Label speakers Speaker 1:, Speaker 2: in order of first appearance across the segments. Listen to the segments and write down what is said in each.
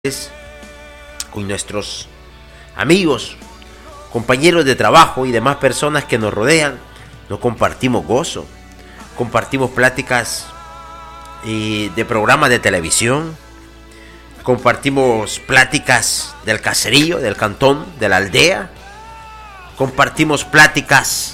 Speaker 1: con nuestros amigos, compañeros de trabajo y demás personas que nos rodean, no compartimos gozo, compartimos pláticas de programas de televisión, compartimos pláticas del caserío, del cantón, de la aldea, compartimos pláticas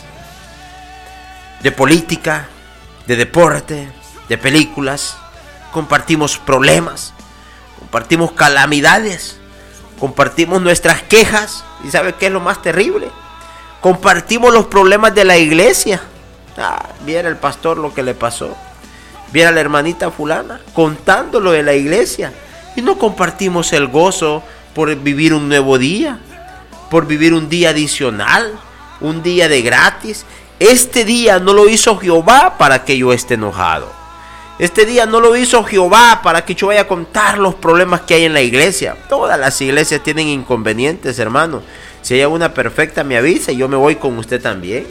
Speaker 1: de política, de deporte, de películas, compartimos problemas, compartimos calamidades, compartimos nuestras quejas. ¿Y sabe qué es lo más terrible? Compartimos los problemas de la iglesia. Viera el pastor lo que le pasó, viera la hermanita fulana contando lo de la iglesia, y no compartimos el gozo por vivir un nuevo día, por vivir un día adicional, un día de gratis. Este día no lo hizo Jehová para que yo esté enojado. Este día no lo hizo Jehová para que yo vaya a contar los problemas que hay en la iglesia. Todas las iglesias tienen inconvenientes, hermano. Si hay una perfecta, me avisa y yo me voy con usted también.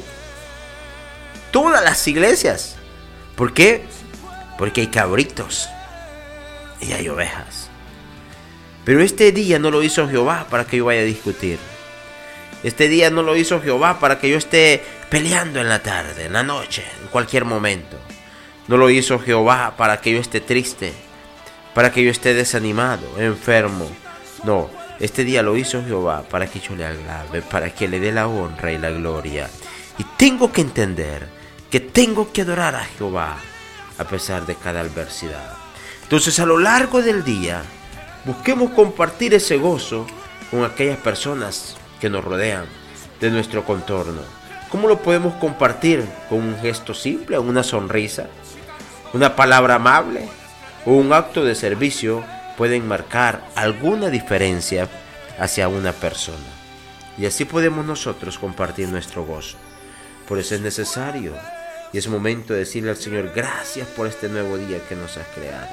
Speaker 1: Todas las iglesias. ¿Por qué? Porque hay cabritos y hay ovejas. Pero este día no lo hizo Jehová para que yo vaya a discutir. Este día no lo hizo Jehová para que yo esté peleando en la tarde, en la noche, en cualquier momento. No lo hizo Jehová para que yo esté triste, para que yo esté desanimado, enfermo. No, este día lo hizo Jehová para que yo le alabe, para que le dé la honra y la gloria. Y tengo que entender que tengo que adorar a Jehová a pesar de cada adversidad. Entonces, a lo largo del día, busquemos compartir ese gozo con aquellas personas que nos rodean, de nuestro contorno. ¿Cómo lo podemos compartir? Con un gesto simple, una sonrisa, una palabra amable o un acto de servicio pueden marcar alguna diferencia hacia una persona. Y así podemos nosotros compartir nuestro gozo. Por eso es necesario y es momento de decirle al Señor: gracias por este nuevo día que nos has creado.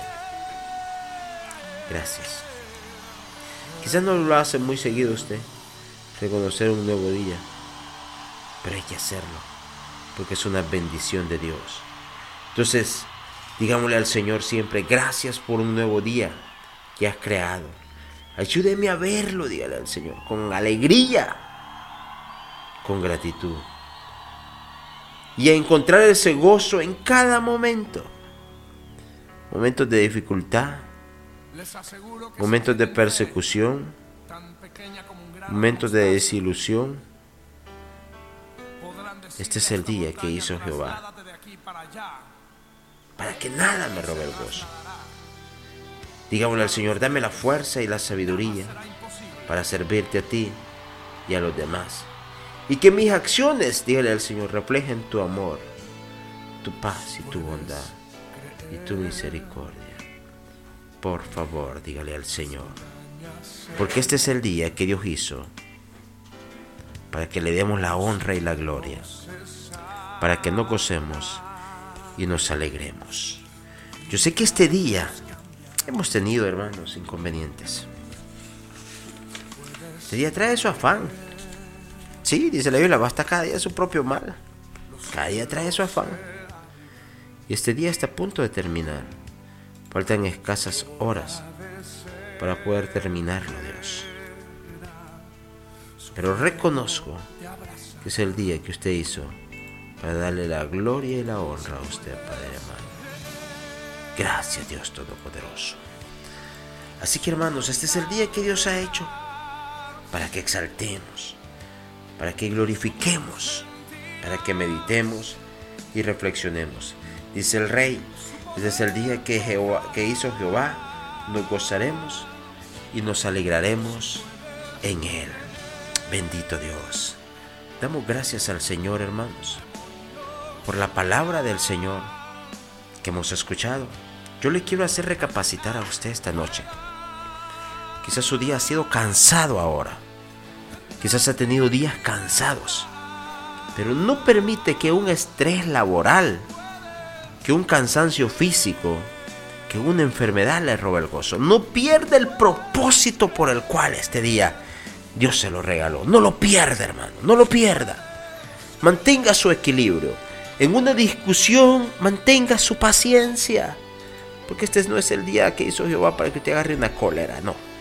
Speaker 1: Gracias. Quizás no lo hace muy seguido usted, reconocer un nuevo día, pero hay que hacerlo porque es una bendición de Dios. Entonces, digámosle al Señor siempre: gracias por un nuevo día que has creado. Ayúdeme a verlo, dígale al Señor, con alegría, con gratitud. Y a encontrar ese gozo en cada momento. Momentos de dificultad, momentos de persecución, momentos de desilusión. Este es el día que hizo Jehová para que nada me robe el gozo. Digámosle al Señor: dame la fuerza y la sabiduría para servirte a ti y a los demás. Y que mis acciones, dígale al Señor, reflejen tu amor, tu paz y tu bondad y tu misericordia. Por favor, dígale al Señor, porque este es el día que Dios hizo para que le demos la honra y la gloria, para que nos gocemos y nos alegremos. Yo sé que este día hemos tenido, hermanos, inconvenientes. Este día trae su afán. Sí, dice la Biblia, basta cada día su propio mal. Cada día trae su afán. Y este día está a punto de terminar. Faltan escasas horas para poder terminarlo, Dios. Pero reconozco que es el día que usted hizo para darle la gloria y la honra a usted, Padre amado. Gracias, Dios Todopoderoso. Así que, hermanos, este es el día que Dios ha hecho para que exaltemos, para que glorifiquemos, para que meditemos y reflexionemos. Dice el Rey: este es el día que hizo Jehová, nos gozaremos y nos alegraremos en Él. Bendito Dios. Damos gracias al Señor, hermanos, por la palabra del Señor que hemos escuchado. Yo le quiero hacer recapacitar a usted esta noche. Quizás su día ha sido cansado ahora. Quizás ha tenido días cansados. Pero no permite que un estrés laboral, que un cansancio físico, que una enfermedad le robe el gozo. No pierda el propósito por el cual este día Dios se lo regaló. No lo pierda, hermano, no lo pierda. Mantenga su equilibrio. En una discusión, mantenga su paciencia. Porque este no es el día que hizo Jehová para que te agarre una cólera, no.